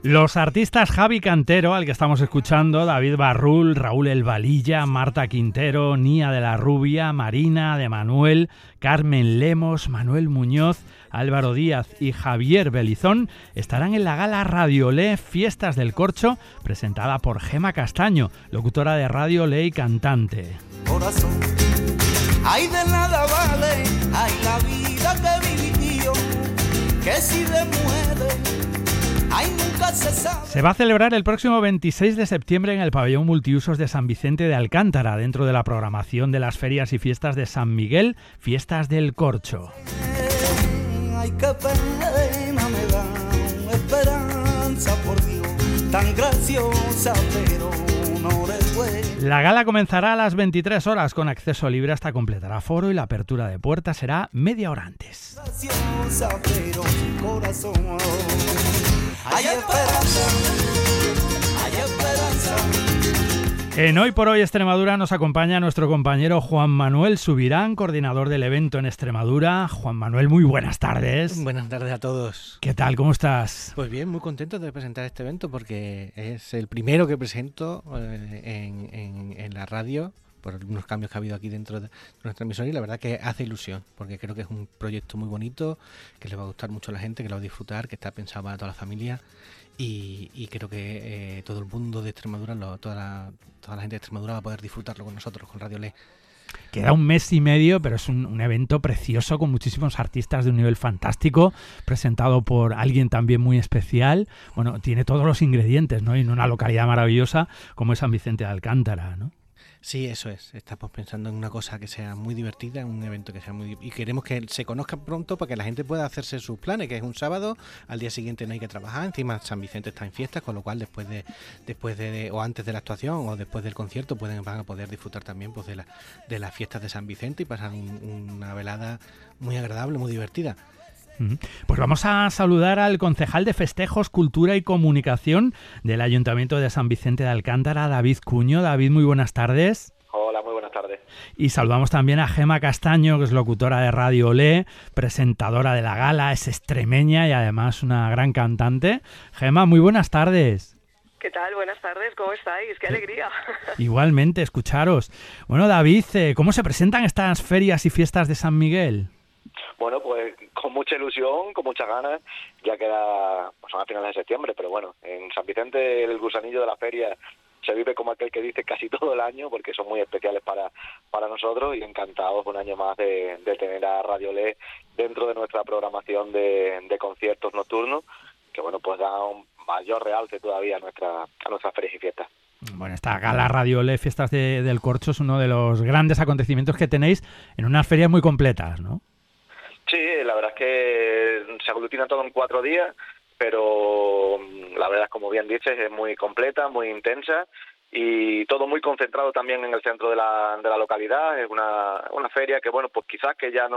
Los artistas Javi Cantero, al que estamos escuchando, David Barrul, Raúl El Valilla, Marta Quintero, Nia de la Rubia, Marina de Manuel, Carmen Lemos, Manuel Muñoz, Álvaro Díaz y Javier Belizón estarán en la gala Radiolé Fiestas del Corcho, presentada por Gema Castaño, locutora de Radiolé y cantante. Corazón, ay de nada vale, ay la vida que viví yo, que si de muere. Ay, nunca se sabe. Se va a celebrar el próximo 26 de septiembre en el pabellón multiusos de San Vicente de Alcántara, dentro de la programación de las ferias y fiestas de San Miguel, Fiestas del Corcho. Ay, qué pena me da esperanza por Dios, tan graciosa, pero no eres buena. La gala comenzará a las 23 horas con acceso libre hasta completar aforo y la apertura de puertas será media hora antes. Graciosa, pero sin corazón. Hay esperanza, hay esperanza. En Hoy por Hoy Extremadura nos acompaña nuestro compañero Juan Manuel Subirán, coordinador del evento en Extremadura. Juan Manuel, muy buenas tardes. Buenas tardes a todos. ¿Qué tal? ¿Cómo estás? Pues bien, muy contento de presentar este evento porque es el primero que presento en la radio, por unos cambios que ha habido aquí dentro de nuestra emisora, y la verdad que hace ilusión, porque creo que es un proyecto muy bonito, que le va a gustar mucho a la gente, que lo va a disfrutar, que está pensado para toda la familia, y creo que todo el mundo de Extremadura, toda la gente de Extremadura va a poder disfrutarlo con nosotros, con Radiolé. Queda un mes y medio, pero es un evento precioso con muchísimos artistas de un nivel fantástico, presentado por alguien también muy especial. Bueno, tiene todos los ingredientes, ¿no? Y en una localidad maravillosa como es San Vicente de Alcántara, ¿no? Sí, eso es. Estamos pensando en una cosa que sea muy divertida, en un evento que sea y queremos que se conozca pronto para que la gente pueda hacerse sus planes, que es un sábado, al día siguiente no hay que trabajar, encima San Vicente está en fiestas, con lo cual después de o antes de la actuación o después del concierto van a poder disfrutar también pues de las fiestas de San Vicente y pasar una velada muy agradable, muy divertida. Pues vamos a saludar al concejal de Festejos, Cultura y Comunicación del Ayuntamiento de San Vicente de Alcántara, David Cuño. David, muy buenas tardes. Hola, muy buenas tardes. Y saludamos también a Gema Castaño, que es locutora de Radiolé, presentadora de la gala, es extremeña y además una gran cantante. Gema, muy buenas tardes. ¿Qué tal? Buenas tardes, ¿cómo estáis? ¡Qué alegría! Igualmente, escucharos. Bueno, David, ¿cómo se presentan estas ferias y fiestas de San Miguel? Bueno, pues con mucha ilusión, con muchas ganas, ya queda, pues son a finales de septiembre, pero bueno, en San Vicente el gusanillo de la feria se vive como aquel que dice casi todo el año, porque son muy especiales para nosotros, y encantados un año más de tener a Radiolé dentro de nuestra programación de conciertos nocturnos, que bueno, pues da un mayor realce todavía a nuestras ferias y fiestas. Bueno, esta gala Radiolé Fiestas del Corcho es uno de los grandes acontecimientos que tenéis en unas ferias muy completas, ¿no? Sí, la verdad es que se aglutina todo en 4 días, pero la verdad es, como bien dices, es muy completa, muy intensa y todo muy concentrado también en el centro de la localidad. Es una feria que, bueno, pues quizás que ya no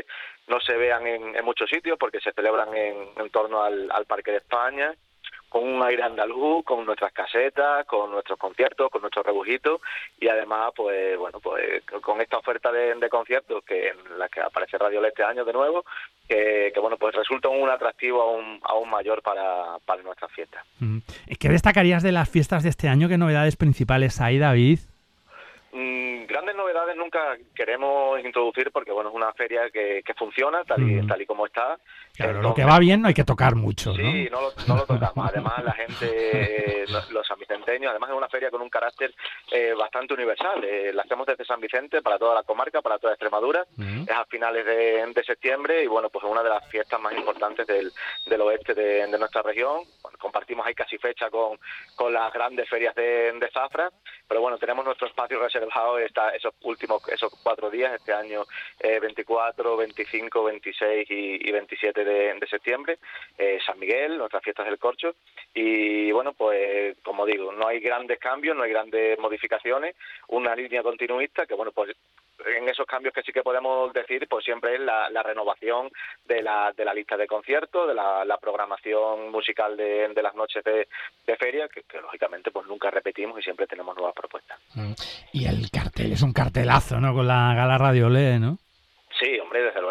se vean en muchos sitios porque se celebran en torno al Parque de España, con un aire andaluz, con nuestras casetas, con nuestros conciertos, con nuestros rebujitos, y además, pues bueno, pues con esta oferta de conciertos que en la que aparece Radiolé este año de nuevo, que bueno, pues resulta un atractivo aún mayor para nuestras fiestas. ¿Qué destacarías de las fiestas de este año? ¿Qué novedades principales hay, David? Grandes novedades nunca queremos introducir porque bueno, es una feria que funciona tal y como está. Claro, entonces, lo que va bien no hay que tocar mucho, ¿no? Sí, no lo tocamos. Además, la gente, los sanvicenteños, además es una feria con un carácter bastante universal. La hacemos desde San Vicente para toda la comarca, para toda Extremadura. Es a finales de septiembre y bueno, pues es una de las fiestas más importantes del oeste de nuestra región. Bueno, compartimos ahí casi fecha con las grandes ferias de Zafra, pero bueno, tenemos nuestro espacio reservado esos 4 días, este año 24, 25, 26 y 27 de septiembre, San Miguel, nuestras fiestas del Corcho, y bueno, pues como digo, no hay grandes cambios, no hay grandes modificaciones, una línea continuista que bueno, pues en esos cambios que sí que podemos decir, pues siempre es la renovación de la lista de conciertos, de la programación musical de las noches de feria, que lógicamente pues nunca repetimos y siempre tenemos nuevas propuestas. Y el cartel es un cartelazo, ¿no? Con la gala Radiolé, ¿no? Sí, hombre, desde luego, nosotros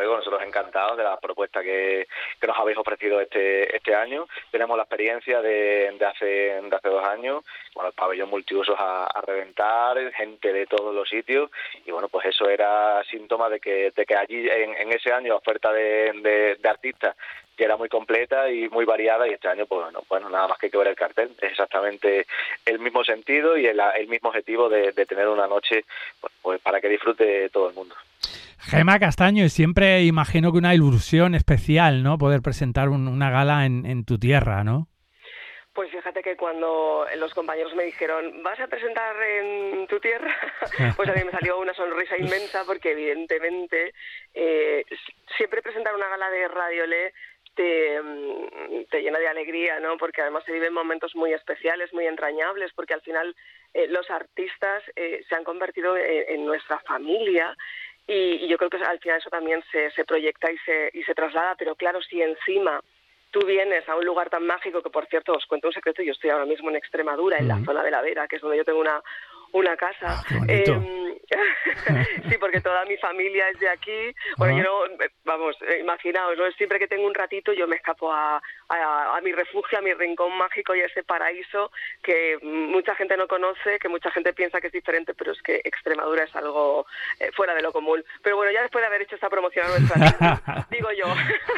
encantados de la propuesta que nos habéis ofrecido este año. Tenemos la experiencia de hace 2 años, bueno, el pabellón multiusos a reventar, gente de todos los sitios, y bueno, pues eso era síntoma de que allí en ese año la oferta de artistas que era muy completa y muy variada, y este año pues bueno, nada más que ver el cartel, es exactamente el mismo sentido y el mismo objetivo de tener una noche pues para que disfrute todo el mundo. Gemma Castaño, y siempre imagino que una ilusión especial, ¿no? Poder presentar una gala en tu tierra, ¿no? Pues fíjate que cuando los compañeros me dijeron, ¿vas a presentar en tu tierra? Pues a mí me salió una sonrisa inmensa, porque evidentemente siempre presentar una gala de Radio Le te llena de alegría, ¿no? Porque además se viven momentos muy especiales, muy entrañables, porque al final los artistas se han convertido en nuestra familia, y yo creo que al final eso también se proyecta y se traslada. Pero claro, si encima tú vienes a un lugar tan mágico, que por cierto, os cuento un secreto, yo estoy ahora mismo en Extremadura, en la zona de la Vera, que es donde yo tengo una casa. Qué bonito. Sí, porque toda mi familia es de aquí. Bueno, yo no, vamos, imaginaos, ¿no? Siempre que tengo un ratito yo me escapo a mi refugio, a mi rincón mágico y a ese paraíso que mucha gente no conoce, que mucha gente piensa que es diferente, pero es que Extremadura es algo fuera de lo común. Pero bueno, ya después de haber hecho esta promoción a nuestra tierra, digo yo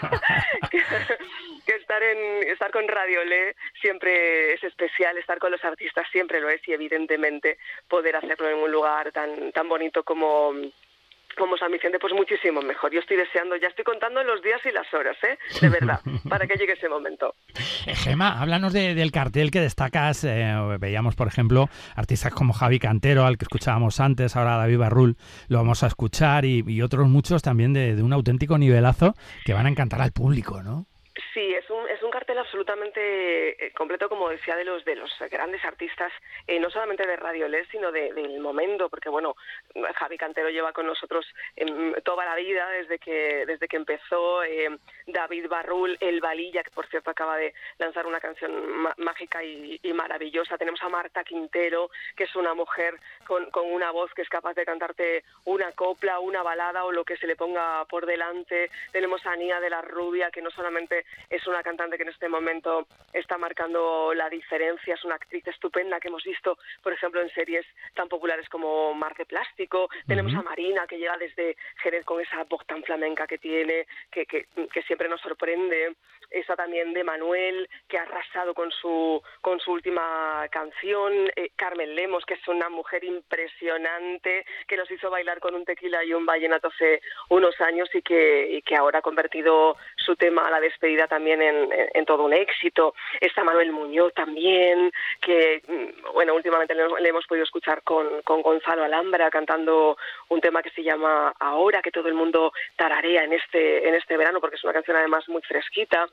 que estar con Radio Le siempre es especial, estar con los artistas siempre lo es, y evidentemente poder hacerlo en un lugar tan bonito como San Vicente, pues muchísimo mejor. Yo estoy deseando, ya estoy contando los días y las horas, de verdad, para que llegue ese momento. Gemma, háblanos del cartel que destacas. Veíamos, por ejemplo, artistas como Javi Cantero, al que escuchábamos antes, ahora David Barrul lo vamos a escuchar, y otros muchos también de un auténtico nivelazo que van a encantar al público, ¿no? Sí, es un cartel absolutamente completo, como decía, de los grandes artistas, no solamente de Radio Le, sino del momento, porque bueno, Javi Cantero lleva con nosotros toda la vida, desde que empezó. David Barrul, El Valilla, que por cierto acaba de lanzar una canción mágica y maravillosa. Tenemos a Marta Quintero, que es una mujer con una voz que es capaz de cantarte una copla, una balada o lo que se le ponga por delante. Tenemos a Nia de la Rubia, que no solamente es una cantante que en este momento está marcando la diferencia, es una actriz estupenda que hemos visto, por ejemplo, en series tan populares como Mar de Plástico. Tenemos a Marina, que llega desde Jerez con esa voz tan flamenca que tiene, que siempre nos sorprende. Esa también de Manuel, que ha arrasado con su última canción. Carmen Lemos, que es una mujer impresionante, que nos hizo bailar con un tequila y un vallenato hace unos años, y que ahora ha convertido su tema a la despedida también en todo un éxito. Está Manuel Muñoz también, que bueno, últimamente le hemos podido escuchar con Gonzalo Alhambra cantando un tema que se llama Ahora, que todo el mundo tararea en este verano, porque es una canción además muy fresquita.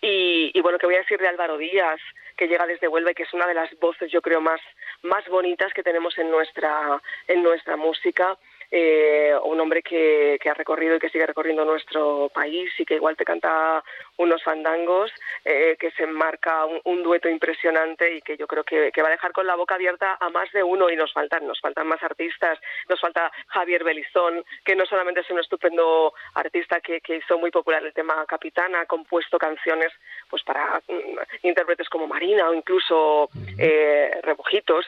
Y bueno, que voy a decir de Álvaro Díaz, que llega desde Huelva, que es una de las voces, yo creo, más bonitas que tenemos en nuestra música. Un hombre que ha recorrido y que sigue recorriendo nuestro país, y que igual te canta unos fandangos, que se enmarca un dueto impresionante, y que yo creo que va a dejar con la boca abierta a más de uno. Y nos faltan más artistas. Nos falta Javier Belizón, que no solamente es un estupendo artista que hizo muy popular el tema Capitana, ha compuesto canciones pues para intérpretes como Marina o incluso Rebujitos,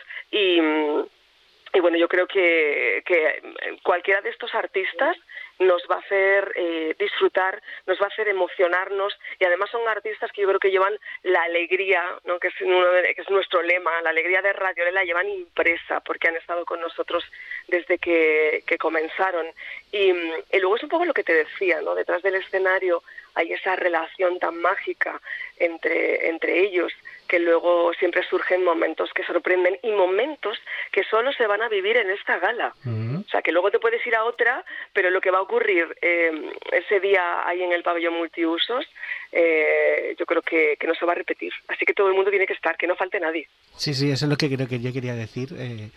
y bueno, yo creo que cualquiera de estos artistas nos va a hacer disfrutar, nos va a hacer emocionarnos, y además son artistas que yo creo que llevan la alegría, ¿no? que es nuestro lema, la alegría de Radio Le, la llevan impresa, porque han estado con nosotros desde que comenzaron. Y luego es un poco lo que te decía, ¿no? Detrás del escenario hay esa relación tan mágica entre ellos, que luego siempre surgen momentos que sorprenden, y momentos que solo se van a vivir en esta gala. O sea, que luego te puedes ir a otra, pero lo que va a ocurrir ese día ahí en el pabellón multiusos, yo creo que no se va a repetir. Así que todo el mundo tiene que estar, que no falte nadie. Sí, eso es lo que creo que yo quería decir.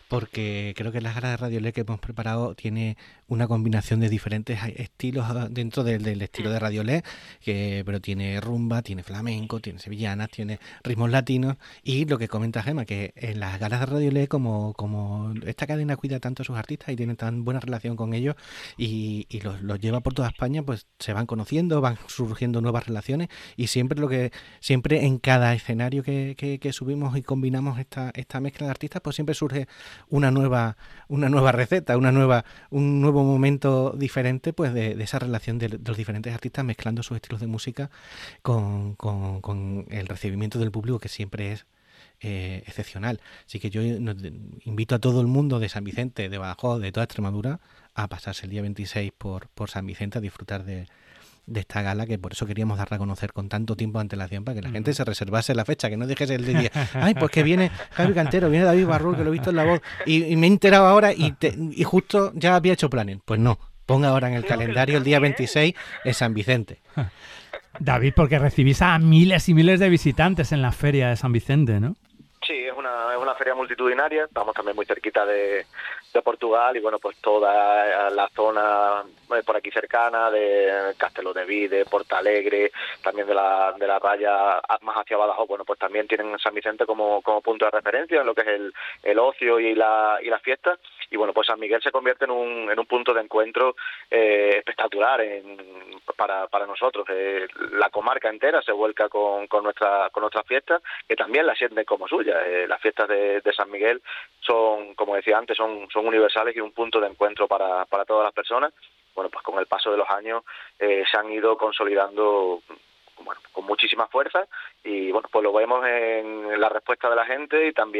porque creo que las galas de Radio Le que hemos preparado tiene una combinación de diferentes estilos dentro del estilo de Radio Le, pero tiene rumba, tiene flamenco, tiene sevillanas, tiene ritmos latinos, y lo que comenta Gemma, que en las galas de Radio Le, como esta cadena cuida tanto a sus artistas y tiene tan buena relación con ellos y los lleva por toda España, pues se van conociendo, van surgiendo nuevas relaciones, y siempre en cada escenario que subimos y combinamos esta mezcla de artistas, pues siempre surge una nueva receta, un nuevo momento diferente, pues de esa relación de los diferentes artistas mezclando sus estilos de música con el recibimiento del público, que siempre es excepcional. Así que yo invito a todo el mundo de San Vicente, de Badajoz, de toda Extremadura, a pasarse el día 26 por San Vicente a disfrutar de esta gala, que por eso queríamos darla a conocer con tanto tiempo de antelación, para que la gente se reservase la fecha, que no dijese el día, ay, pues que viene Javi Cantero, viene David Barrul, que lo he visto en La Voz, y me he enterado ahora y justo ya había hecho planning. Pues no, ponga ahora en el calendario el día 26 en San Vicente. David, porque recibís a miles y miles de visitantes en la feria de San Vicente, ¿no? Sí, es una feria multitudinaria. Estamos también muy cerquita de Portugal, y bueno, pues toda la zona por aquí cercana de Castelo de Vide, Portalegre, también de la raya más hacia Badajoz, bueno, pues también tienen San Vicente como punto de referencia en lo que es el ocio y la fiesta. Y bueno, pues San Miguel se convierte en un punto de encuentro espectacular para nosotros. La comarca entera se vuelca con nuestras fiestas, que también las sienten como suyas. Las fiestas de San Miguel son, como decía antes, son universales y un punto de encuentro para todas las personas. Bueno, pues con el paso de los años se han ido consolidando, bueno, con muchísima fuerza, y bueno, pues lo vemos en la respuesta de la gente y también